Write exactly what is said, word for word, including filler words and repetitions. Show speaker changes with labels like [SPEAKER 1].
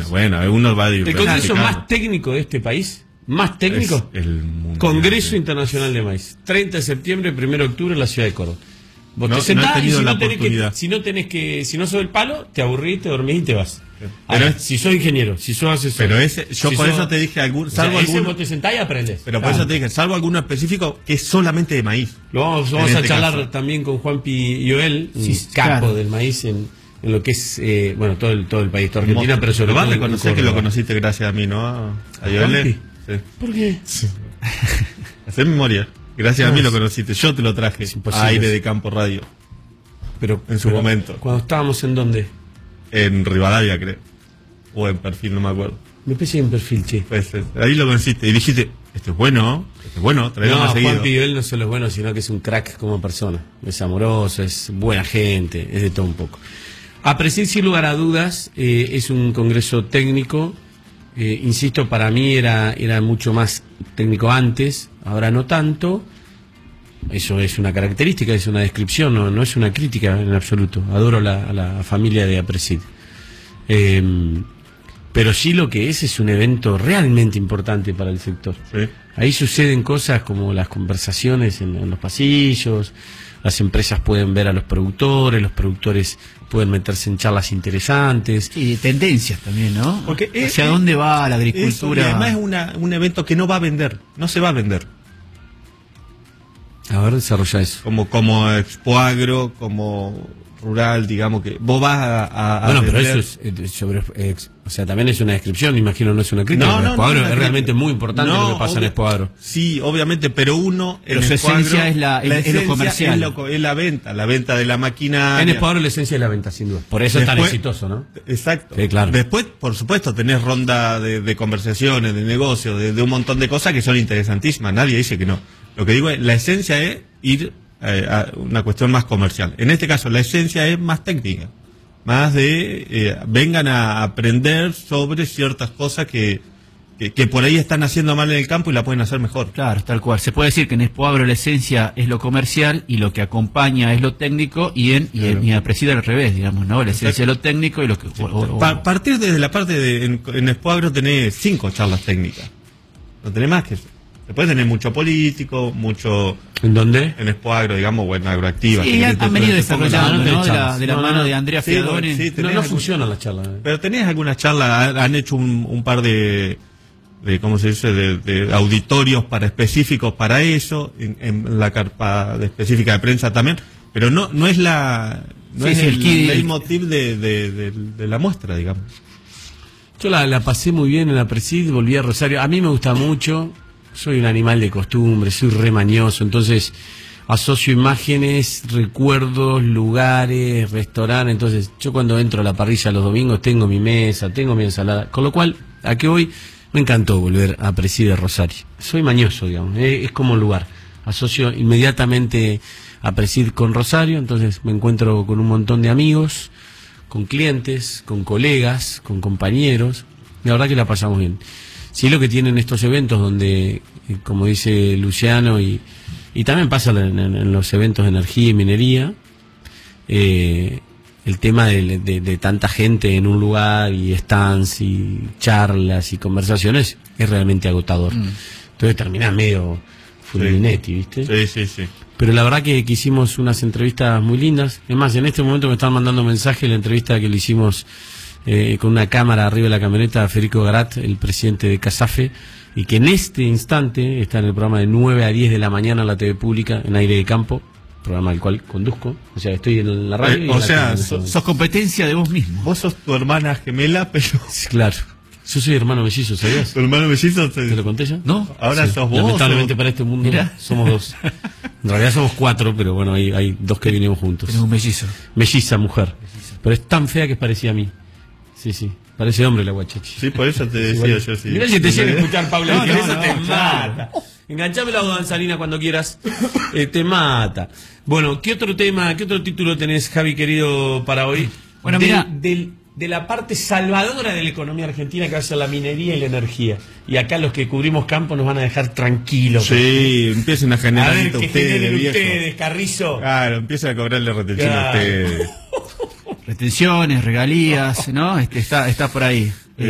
[SPEAKER 1] bueno, bueno, uno va a
[SPEAKER 2] ¿El congreso más técnico de este país? ¿Más técnico?
[SPEAKER 1] Es el
[SPEAKER 2] Congreso Internacional de Maíz. treinta de septiembre, primero de octubre en la ciudad de Córdoba. Vos
[SPEAKER 1] no,
[SPEAKER 2] te sentás
[SPEAKER 1] no he
[SPEAKER 2] y si
[SPEAKER 1] la
[SPEAKER 2] no, tenés que,
[SPEAKER 1] oportunidad.
[SPEAKER 2] si no tenés que, si no sos el palo, te aburrís, te dormís y te vas.
[SPEAKER 1] Pero
[SPEAKER 2] Ahora,
[SPEAKER 1] es,
[SPEAKER 2] si sos ingeniero, si sos asesor.
[SPEAKER 1] Pero ese, yo
[SPEAKER 2] si
[SPEAKER 1] por
[SPEAKER 2] sos,
[SPEAKER 1] eso te dije, algún, salvo
[SPEAKER 2] o sea, ese
[SPEAKER 1] alguno,
[SPEAKER 2] vos te sentás y aprendés.
[SPEAKER 1] pero por
[SPEAKER 2] claro.
[SPEAKER 1] eso te dije, salvo alguno específico que es solamente de maíz.
[SPEAKER 2] Lo vamos, vamos a
[SPEAKER 1] este
[SPEAKER 2] charlar
[SPEAKER 1] caso.
[SPEAKER 2] también con Juanpi Joel,
[SPEAKER 3] Sí,
[SPEAKER 2] capo
[SPEAKER 3] claro.
[SPEAKER 2] del maíz en, en lo que es, eh, bueno, todo el, todo el país, toda Argentina, pero sobre
[SPEAKER 1] Lo vas
[SPEAKER 2] todo
[SPEAKER 1] a
[SPEAKER 2] en
[SPEAKER 1] reconocer que
[SPEAKER 2] Córdoba.
[SPEAKER 1] lo conociste gracias a mí, ¿no? A
[SPEAKER 2] ¿Juanpi?
[SPEAKER 1] Joel. Sí.
[SPEAKER 2] ¿Por qué?
[SPEAKER 1] Sí. Hacer memoria. Gracias
[SPEAKER 2] No,
[SPEAKER 1] a mí lo
[SPEAKER 2] es-
[SPEAKER 1] conociste. Yo te lo traje
[SPEAKER 2] es imposible.
[SPEAKER 1] a Aire de Campo Radio.
[SPEAKER 2] Pero
[SPEAKER 1] En su
[SPEAKER 2] pero,
[SPEAKER 1] momento.
[SPEAKER 2] Cuando estábamos en dónde?
[SPEAKER 1] En Rivadavia, creo. O en Perfil, no me acuerdo.
[SPEAKER 2] Me pensé en perfil, che.
[SPEAKER 1] Pues, eh, ahí lo conociste y dijiste, esto es bueno, esto es bueno, traerlo
[SPEAKER 2] No,
[SPEAKER 1] más seguido.
[SPEAKER 2] Juanpi Joel no solo es bueno, sino que es un crack como persona. Es amoroso, es buena gente, es de todo un poco. A Presid, sin lugar a dudas, eh, es un congreso técnico. Eh, insisto, para mí era, era mucho más técnico antes, ahora no tanto. Eso es una característica, es una descripción, no, no es una crítica en absoluto. Adoro la, a la familia de Apresid. Eh, pero sí lo que es es un evento realmente importante para el sector.
[SPEAKER 1] Sí.
[SPEAKER 2] Ahí suceden cosas como las conversaciones en, en los pasillos, las empresas pueden ver a los productores, los productores pueden meterse en charlas interesantes.
[SPEAKER 3] Y tendencias también, ¿no?
[SPEAKER 1] Porque es-
[SPEAKER 3] ¿Hacia
[SPEAKER 1] es-
[SPEAKER 3] dónde va la
[SPEAKER 1] Eso, y
[SPEAKER 3] agricultura?
[SPEAKER 1] además es una, un evento que no va a vender, no se va a vender.
[SPEAKER 2] A ver, desarrolla eso.
[SPEAKER 1] Como, como Expo Agro, como rural, digamos que vos vas a, a- a
[SPEAKER 2] Bueno, pero
[SPEAKER 1] vender-
[SPEAKER 2] eso es eh, sobre, eh, o sea, también es una descripción, imagino, no es una crítica.
[SPEAKER 1] No, no,
[SPEAKER 2] Expo
[SPEAKER 1] no,
[SPEAKER 2] Agro
[SPEAKER 1] no,
[SPEAKER 2] es
[SPEAKER 1] no,
[SPEAKER 2] realmente muy importante
[SPEAKER 1] no,
[SPEAKER 2] lo que pasa en
[SPEAKER 1] obvio-
[SPEAKER 2] Expo Agro.
[SPEAKER 1] Sí, obviamente, pero uno en
[SPEAKER 3] Pero su
[SPEAKER 1] Expo
[SPEAKER 3] esencia
[SPEAKER 1] Agro,
[SPEAKER 3] es la- es- es lo
[SPEAKER 1] esencia
[SPEAKER 3] comercial.
[SPEAKER 1] Es, lo- es la venta, la venta de la máquina.
[SPEAKER 2] En Expo Agro la esencia de la venta, sin duda. Por eso es tan
[SPEAKER 1] Después-
[SPEAKER 2] exitoso, ¿no?
[SPEAKER 1] Exacto.
[SPEAKER 2] Sí, claro.
[SPEAKER 1] Después, por supuesto, tenés ronda de, de conversaciones, de negocios, de, de un montón de cosas que son interesantísimas. Nadie dice que no. Lo que digo es, la esencia es ir eh, a una cuestión más comercial. En este caso, la esencia es más técnica. Más de, eh, vengan a aprender sobre ciertas cosas que, que, que por ahí están haciendo mal en el campo y la pueden hacer mejor.
[SPEAKER 3] Claro, tal cual. Se puede decir que en Expo Agro la esencia es lo comercial y lo que acompaña es lo técnico, y en, y en,
[SPEAKER 1] Claro.
[SPEAKER 3] y en Apresid al revés, digamos, ¿no? La esencia es lo técnico y lo que... o- o-
[SPEAKER 1] Pa- partir desde la parte de, en, en Expo Agro tenés cinco charlas técnicas. No tenés más que eso. Después tenés mucho político, mucho
[SPEAKER 2] ¿En dónde?
[SPEAKER 1] en Expo Agro, digamos, bueno, agroactiva.
[SPEAKER 3] Sí,
[SPEAKER 1] que
[SPEAKER 3] han,
[SPEAKER 1] te-
[SPEAKER 3] han venido
[SPEAKER 1] te- te pongo la-
[SPEAKER 3] desarrollando,
[SPEAKER 2] no
[SPEAKER 3] ¿no? De la,
[SPEAKER 2] charlas.
[SPEAKER 3] de la
[SPEAKER 2] No,
[SPEAKER 3] mano
[SPEAKER 2] no.
[SPEAKER 3] de Andrea
[SPEAKER 1] Sí,
[SPEAKER 3] Fiadone.
[SPEAKER 1] sí,
[SPEAKER 2] No,
[SPEAKER 1] tenés
[SPEAKER 2] no
[SPEAKER 1] algún-
[SPEAKER 2] funcionan las charlas. eh.
[SPEAKER 1] Pero tenés algunas charlas, han, han hecho un, un par de, de, ¿cómo se dice?, de, de auditorios para específicos para eso, en, en la carpa de específica de prensa también, pero no no es la no
[SPEAKER 3] Sí,
[SPEAKER 1] es
[SPEAKER 3] sí,
[SPEAKER 1] el,
[SPEAKER 3] el key-
[SPEAKER 1] leitmotiv de, de, de, de la muestra, digamos.
[SPEAKER 2] Yo la, la pasé muy bien en la Presid, volví a Rosario. A mí me gusta mucho, soy un animal de costumbre, soy re mañoso, entonces asocio imágenes, recuerdos, lugares, restaurantes. Entonces yo cuando entro a la parrilla los domingos tengo mi mesa, tengo mi ensalada. Con lo cual, a que hoy me encantó volver a Presid de Rosario. Soy mañoso, digamos, es, es como un lugar. Asocio inmediatamente a Presid con Rosario, entonces me encuentro con un montón de amigos, con clientes, con colegas, con compañeros. La verdad que la pasamos bien. Sí, lo que tienen estos eventos donde, eh, como dice Luciano, y, y también pasa en, en- en los eventos de energía y minería, eh, el tema de, de- de tanta gente en un lugar y stands y charlas y conversaciones es realmente agotador. Entonces terminás medio fulminetti, ¿viste?
[SPEAKER 1] Sí, sí, sí.
[SPEAKER 2] Pero la verdad que, que hicimos unas entrevistas muy lindas. Es más, en este momento me están mandando mensajes la entrevista que le hicimos eh, con una cámara arriba de la camioneta a Federico Garat, el presidente de CASAFE, y que en este instante está en el programa de nueve a diez de la mañana en la T V pública, en Aire de Campo, programa del cual conduzco. O sea, estoy en la radio.
[SPEAKER 1] Eh,
[SPEAKER 2] y
[SPEAKER 1] o
[SPEAKER 2] en la
[SPEAKER 1] sea,
[SPEAKER 2] tele en este
[SPEAKER 1] sos-
[SPEAKER 2] momento.
[SPEAKER 3] Sos competencia de vos mismo.
[SPEAKER 1] Vos sos tu hermana gemela, pero
[SPEAKER 2] Claro. Yo soy hermano mellizo, ¿sabías?
[SPEAKER 1] tu hermano mellizo te-
[SPEAKER 2] ¿Te lo conté ya?
[SPEAKER 3] ¿No?
[SPEAKER 1] ahora
[SPEAKER 2] Sí.
[SPEAKER 1] sos vos.
[SPEAKER 2] Lamentablemente
[SPEAKER 1] sos-
[SPEAKER 2] para este mundo
[SPEAKER 3] Mirá.
[SPEAKER 2] somos dos. En realidad somos cuatro, pero bueno, hay, hay dos que vinimos juntos.
[SPEAKER 3] Tenés un mellizo.
[SPEAKER 2] Melliza, mujer. Pero es tan fea que es parecida a mí. Sí, sí. Parece hombre la guachachi.
[SPEAKER 1] Sí, por eso te decía yo. Sí.
[SPEAKER 2] Mirá si te llega a escuchar, Paula,
[SPEAKER 3] No,
[SPEAKER 2] que
[SPEAKER 3] no,
[SPEAKER 2] eso
[SPEAKER 3] no,
[SPEAKER 2] te
[SPEAKER 3] claro.
[SPEAKER 2] mata. Enganchame la danzarina cuando quieras. Eh, te mata. Bueno, ¿qué otro tema, qué otro título tenés, Javi, querido, para hoy?
[SPEAKER 3] Bueno,
[SPEAKER 2] Del-
[SPEAKER 3] mira.
[SPEAKER 2] del- de la parte salvadora de la economía argentina, que va a ser la minería y la energía. Y acá los que cubrimos campo nos van a dejar tranquilos.
[SPEAKER 1] Sí, empiecen a
[SPEAKER 2] A
[SPEAKER 1] generar
[SPEAKER 2] ver, que
[SPEAKER 1] ustedes,
[SPEAKER 2] generen
[SPEAKER 1] viejo.
[SPEAKER 2] ustedes, Carrizo.
[SPEAKER 1] Claro, empiecen a cobrarle retención
[SPEAKER 2] Claro.
[SPEAKER 1] a ustedes.
[SPEAKER 3] Retenciones, regalías, ¿no? Este, está, está por ahí.